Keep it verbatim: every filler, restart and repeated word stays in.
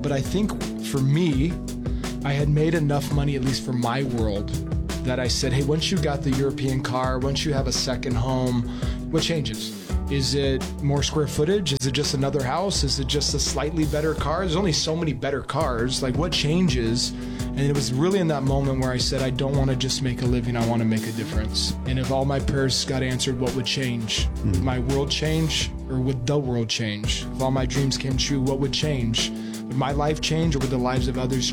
But I think for me, I had made enough money, at least for my world, that I said, hey, once you got the European car, once you have a second home, what changes? Is it more square footage? Is it just another house? Is it just a slightly better car? There's only so many better cars. Like, what changes? And it was really in that moment where I said, I don't want to just make a living, I want to make a difference. And if all my prayers got answered, what would change? Mm. Would my world change, or would the world change? If all my dreams came true, what would change? Would my life change, or would the lives of others